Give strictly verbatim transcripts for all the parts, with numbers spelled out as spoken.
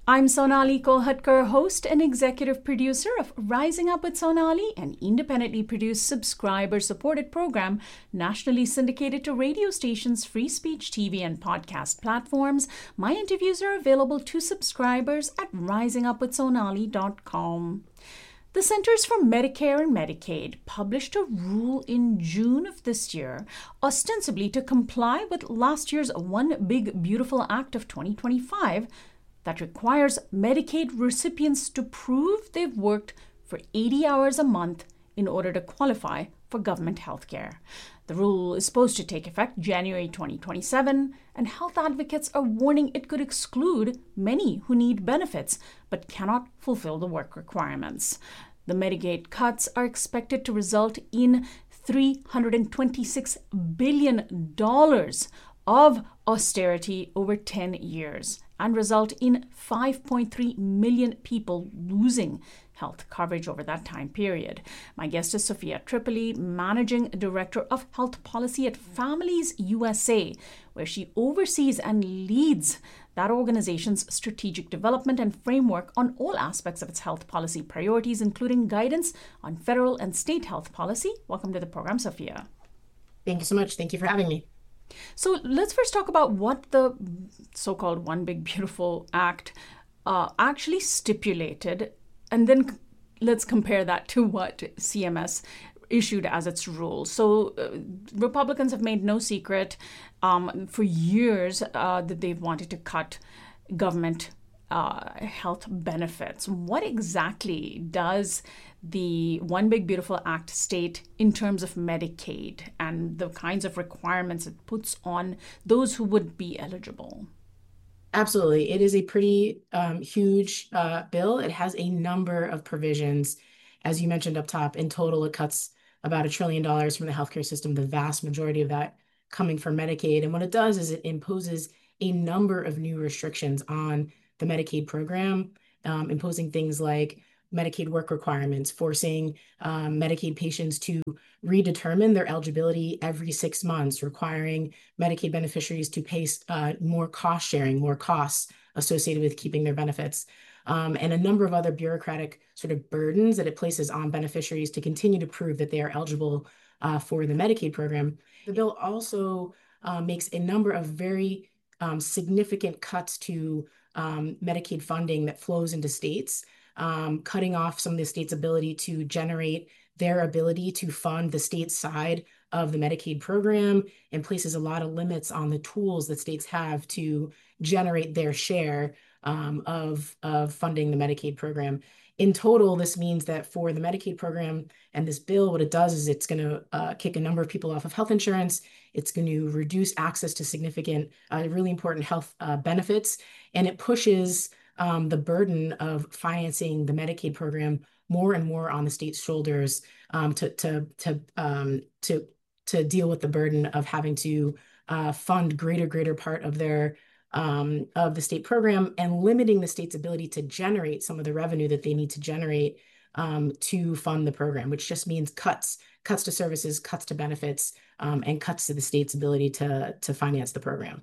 I'm Sonali Kolhatkar, host and executive producer of Rising Up with Sonali, an independently produced, subscriber-supported program nationally syndicated to radio stations, free speech T V, and podcast platforms. My interviews are available to subscribers at rising up with sonali dot com. The Centers for Medicare and Medicaid published a rule in June of this year, ostensibly to comply with last year's One Big Beautiful Act of twenty twenty-five, that requires Medicaid recipients to prove they've worked for eighty hours a month in order to qualify for government health care. The rule is supposed to take effect January twenty twenty-seven, and health advocates are warning it could exclude many who need benefits but cannot fulfill the work requirements. The Medicaid cuts are expected to result in three hundred twenty-six billion dollars of austerity over ten years and result in five point three million people losing health coverage over that time period. My guest is Sophia Tripoli, Managing Director of Health Policy at Families U S A, where she oversees and leads that organization's strategic development and framework on all aspects of its health policy priorities, including guidance on federal and state health policy. Welcome to the program, Sophia. Thank you so much. Thank you for having me. So let's first talk about what the so-called One Big Beautiful Act uh, actually stipulated, and then let's compare that to what C M S issued as its rule. So uh, Republicans have made no secret um, for years uh, that they've wanted to cut government uh, health benefits. What exactly does the One Big Beautiful Act state in terms of Medicaid and the kinds of requirements it puts on those who would be eligible? Absolutely. It is a pretty um, huge uh, bill. It has a number of provisions. As you mentioned up top, in total, it cuts about a trillion dollars from the healthcare system, the vast majority of that coming from Medicaid. And what it does is it imposes a number of new restrictions on the Medicaid program, um, imposing things like Medicaid work requirements, forcing um, Medicaid patients to redetermine their eligibility every six months, requiring Medicaid beneficiaries to pay uh, more cost sharing, more costs associated with keeping their benefits, um, and a number of other bureaucratic sort of burdens that it places on beneficiaries to continue to prove that they are eligible uh, for the Medicaid program. The bill also uh, makes a number of very um, significant cuts to um, Medicaid funding that flows into states, Um, cutting off some of the states' ability to generate their ability to fund the state side of the Medicaid program, and places a lot of limits on the tools that states have to generate their share um, of, of funding the Medicaid program. In total, this means that for the Medicaid program and this bill, what it does is it's going to uh, kick a number of people off of health insurance. It's going to reduce access to significant, uh, really important health uh, benefits, and it pushes Um, the burden of financing the Medicaid program more and more on the state's shoulders um, to to to um, to to deal with the burden of having to uh, fund greater greater part of their um, of the state program, and limiting the state's ability to generate some of the revenue that they need to generate um, to fund the program, which just means cuts cuts to services, cuts to benefits, um, and cuts to the state's ability to to finance the program.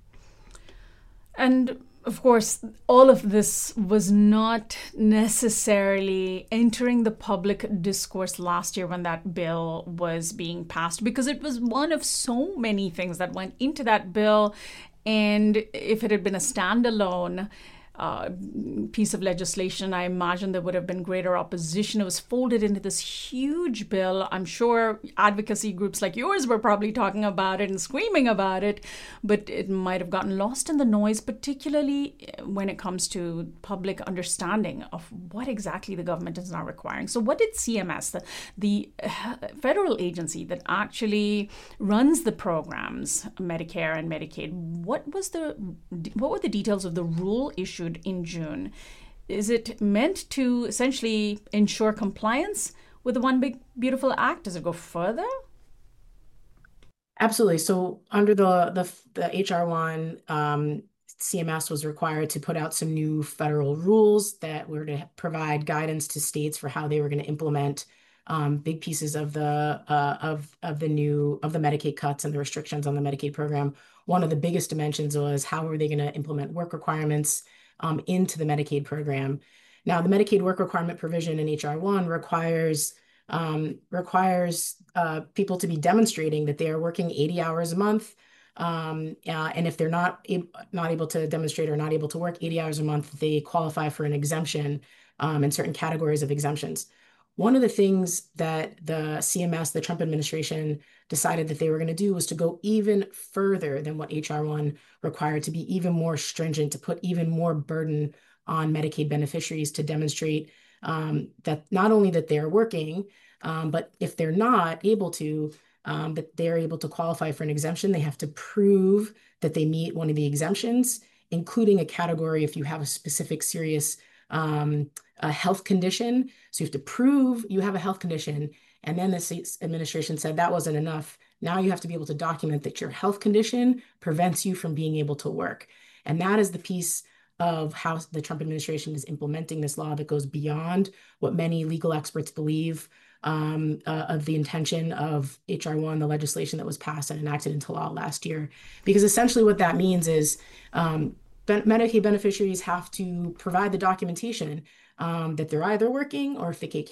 And of course, all of this was not necessarily entering the public discourse last year when that bill was being passed, because it was one of so many things that went into that bill. And if it had been a standalone uh, piece of legislation, I imagine there would have been greater opposition. It was folded into this huge bill. I'm sure advocacy groups like yours were probably talking about it and screaming about it, but it might have gotten lost in the noise, particularly when it comes to public understanding of what exactly the government is now requiring. So what did C M S, the, the federal agency that actually runs the programs, Medicare and Medicaid, what was the what were the details of the rule issued in June? Is it meant to essentially ensure compliance with the One Big Beautiful Act? Does it go further? Absolutely. So under the the, the H R one, um, C M S was required to put out some new federal rules that were to provide guidance to states for how they were going to implement um, big pieces of the uh, of of the new of the Medicaid cuts and the restrictions on the Medicaid program. one of the biggest dimensions was how are they going to implement work requirements um, into the Medicaid program. Now, the Medicaid work requirement provision in H R one requires um, requires uh, people to be demonstrating that they are working eighty hours a month. Um, uh, and if they're not, ab not able to demonstrate or not able to work eighty hours a month, they qualify for an exemption um, in certain categories of exemptions. One of the things that the C M S, the Trump administration, decided that they were going to do was to go even further than what H R one required, to be even more stringent, to put even more burden on Medicaid beneficiaries to demonstrate um, that not only that they're working, um, but if they're not able to, um, that they're able to qualify for an exemption, they have to prove that they meet one of the exemptions, including a category if you have a specific serious um, a health condition. So you have to prove you have a health condition. And then the administration said that wasn't enough. Now you have to be able to document that your health condition prevents you from being able to work. And that is the piece of how the Trump administration is implementing this law that goes beyond what many legal experts believe um, uh, of the intention of H R one, the legislation that was passed and enacted into law last year. Because essentially what that means is um, Medicaid beneficiaries have to provide the documentation um, that they're either working or if they